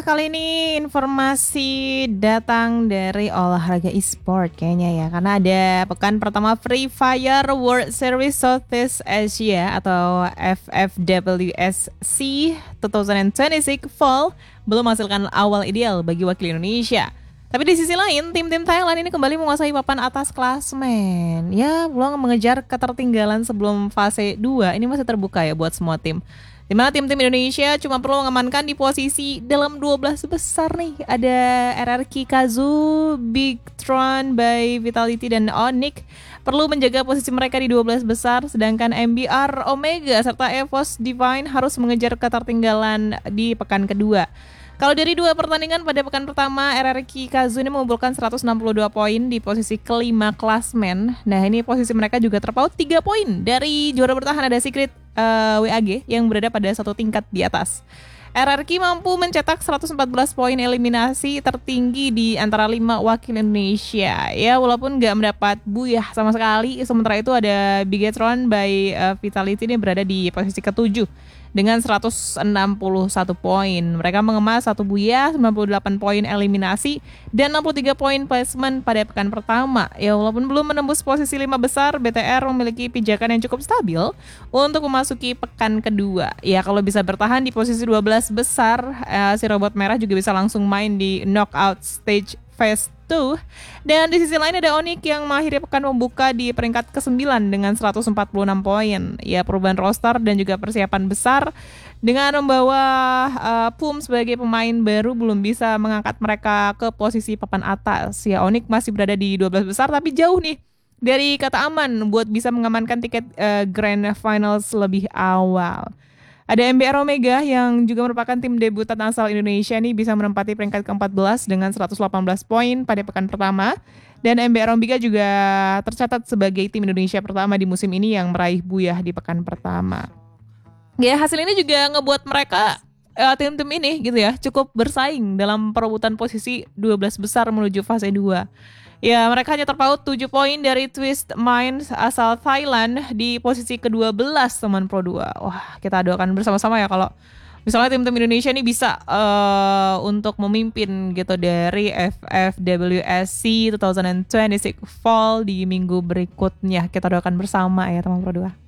kali ini informasi datang dari olahraga e-sport kayaknya ya. Karena ada pekan pertama Free Fire World Series Southeast Asia atau FFWSC 2026 Fall belum menghasilkan awal ideal bagi wakil Indonesia. Tapi di sisi lain, tim-tim Thailand ini kembali menguasai papan atas klasmen. Ya, belum mengejar ketertinggalan sebelum fase 2. Ini masih terbuka ya buat semua tim. Di mana tim-tim Indonesia cuma perlu mengamankan di posisi dalam 12 besar nih. Ada RRQ Kazu, Big Tron by Vitality dan Onyx perlu menjaga posisi mereka di 12 besar, sedangkan MBR Omega serta EVOS Divine harus mengejar ketertinggalan di pekan kedua. Kalau dari dua pertandingan pada pekan pertama, RRQ Kazu ini mengumpulkan 162 poin di posisi kelima klasmen. Nah, ini posisi mereka juga terpaut 3 poin dari juara bertahan ada Secret WAG yang berada pada satu tingkat di atas. RRQ mampu mencetak 114 poin eliminasi tertinggi di antara 5 wakil Indonesia. Ya, walaupun nggak mendapat buyah sama sekali, sementara itu ada Bigetron by Vitality ini berada di posisi ketujuh dengan 161 poin. Mereka mengemas 1 buyah, 98 poin eliminasi, dan 63 poin placement pada pekan pertama. Ya, walaupun belum menembus posisi 5 besar, BTR memiliki pijakan yang cukup stabil untuk memasuki pekan kedua. Ya, kalau bisa bertahan di posisi 12 besar, si robot merah juga bisa langsung main di knockout stage phase 2. Dan di sisi lain ada Onyx yang mengakhiri pekan membuka di peringkat ke-9 dengan 146 poin. Ya, perubahan roster dan juga persiapan besar dengan membawa PUM sebagai pemain baru belum bisa mengangkat mereka ke posisi papan atas. Ya, Onyx masih berada di 12 besar tapi jauh nih dari kata aman buat bisa mengamankan tiket Grand Finals lebih awal. Ada MBR Omega yang juga merupakan tim debutan asal Indonesia nih bisa menempati peringkat ke-14 dengan 118 poin pada pekan pertama. Dan MBR Omega juga tercatat sebagai tim Indonesia pertama di musim ini yang meraih buyah di pekan pertama. Ya, hasil ini juga ngebuat mereka tim-tim ini gitu ya cukup bersaing dalam perebutan posisi 12 besar menuju fase 2. Ya, mereka hanya terpaut 7 poin dari Twist Minds asal Thailand di posisi ke-12 teman Pro 2. Wah, kita doakan bersama-sama ya kalau misalnya tim-tim Indonesia ini bisa untuk memimpin gitu dari FFWSC 2026 Fall di minggu berikutnya. Kita doakan bersama ya teman Pro 2.